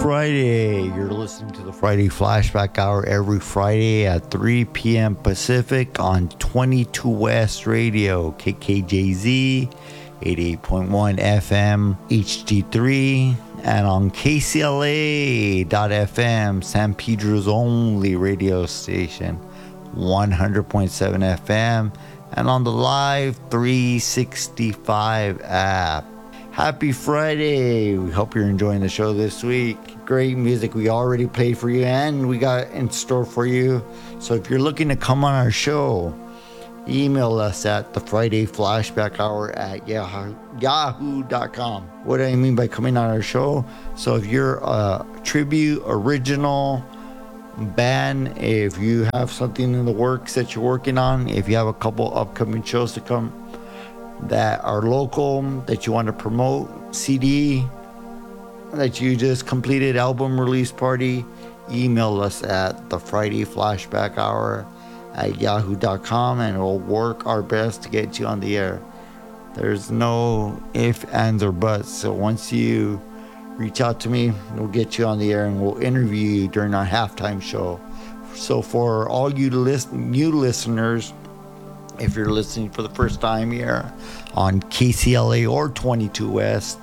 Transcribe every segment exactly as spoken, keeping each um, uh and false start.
Friday. You're listening to the Friday Flashback Hour every Friday at three p.m. Pacific on twenty-two West Radio, K K J Z, eighty-eight point one F M, H D three, and on K C L A dot F M, San Pedro's only radio station, one hundred point seven F M, and on the Live three sixty-five app. Happy Friday. We hope you're enjoying the show this week. Great music we already played for you and we got in store for you. So if you're looking to come on our show, email us at the Friday Flashback Hour at yahoo dot com. What do I mean by coming on our show? So if you're a tribute, original band, if you have something in the works that you're working on, if you have a couple upcoming shows to come that are local, that you want to promote, C D, that you just completed album release party, email us at the Friday Flashback Hour at yahoo dot com and we'll work our best to get you on the air. There's no ifs, ands, or buts. So once you reach out to me, we'll get you on the air and we'll interview you during our halftime show. So for all you listen, new listeners, if you're listening for the first time here on K C L A or twenty-two West.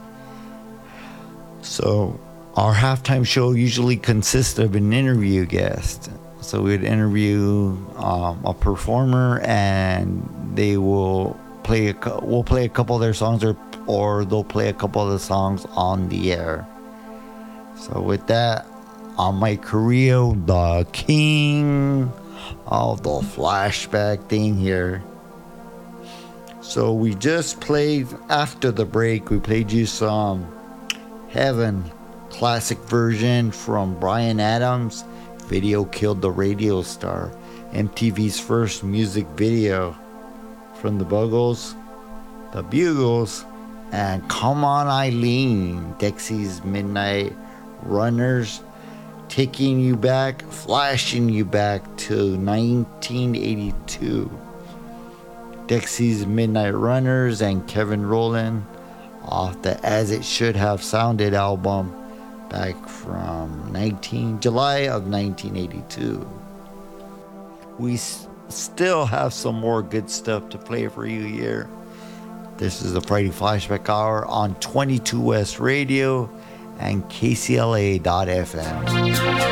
So our halftime show usually consists of an interview guest. So we'd interview um, a performer and they will play a, we'll play a couple of their songs or, or they'll play a couple of the songs on the air. So with that, I'm Mike Carrillo, the king of the flashback thing here. So we just played, after the break, we played you some Heaven classic version from Bryan Adams. Video Killed the Radio Star, M T V's first music video from the Bugles, the Bugles, and Come On Eileen, Dexy's Midnight Runners, taking you back, flashing you back to nineteen eighty-two. Dexy's Midnight Runners and Kevin Rowland off the As It Should Have Sounded album back from nineteen July of nineteen eighty-two. We s- still have some more good stuff to play for you here. This is the Friday Flashback Hour on twenty-two West Radio and K C L A dot F M.